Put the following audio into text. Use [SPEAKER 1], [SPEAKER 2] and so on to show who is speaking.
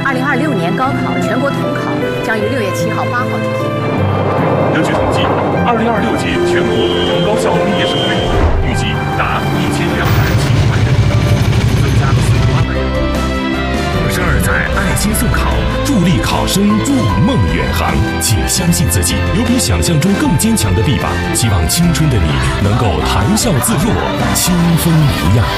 [SPEAKER 1] 2026年高考全国统考将于6月7号、8号举行。
[SPEAKER 2] 根据统计，2026届全国普通高校毕业生人数预计达1270万人，增加了48万人。
[SPEAKER 3] 22载爱心送考，助力考生筑梦远航。请相信自己，有比想象中更坚强的臂膀。希望青春的你能够谈笑自若，清风无恙。